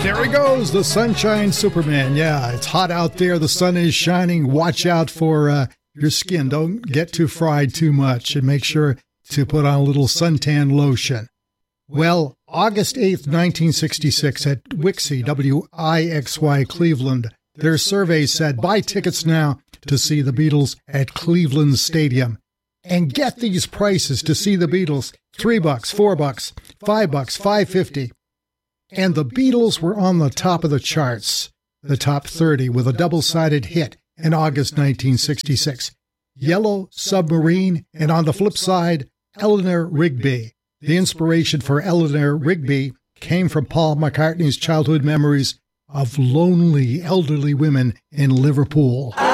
There he goes, the Sunshine Superman. Yeah, it's hot out there. The sun is shining. Watch out for your skin. Don't get too fried too much, and make sure to put on a little suntan lotion. Well, August 8th, 1966, at Wixie, W-I-X-Y, Cleveland, their survey said, buy tickets now to see the Beatles at Cleveland Stadium. And get these prices to see the Beatles, $3, $4, $5, $5.50. And the Beatles were on the top of the charts, the top 30, with a double-sided hit in August 1966. Yellow Submarine, and on the flip side, Eleanor Rigby. The inspiration for Eleanor Rigby came from Paul McCartney's childhood memories of lonely elderly women in Liverpool.